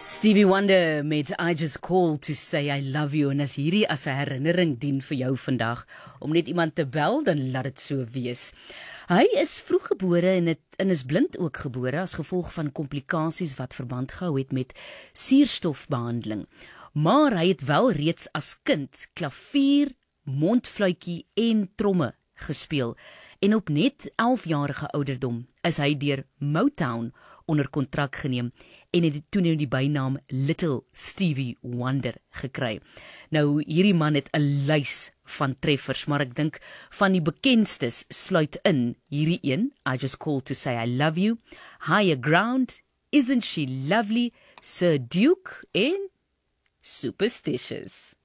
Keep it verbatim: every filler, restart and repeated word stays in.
Stevie Wonder met I Just Called to Say I Love You, en as hierdie as 'n herinnering dien vir jou vandag, om net iemand te bel, dan laat dit so wees. Hy is vroeggebore en, het, en is blind ook gebore as gevolg van komplikasies wat verband gehou het met suurstofbehandeling. Maar hy het wel reeds as kind klavier, mondfluitjie en tromme gespeel. En op net elfjarige ouderdom is hy deur Motown onder kontrak geneem en het toe nou die bynaam Little Stevie Wonder gekry. Nou, hierdie man het 'n lys van treffers, maar ek dink van die bekendstes sluit in hierdie een, I Just Called to Say I Love You, Higher Ground, Isn't She Lovely, Sir Duke en Superstitious.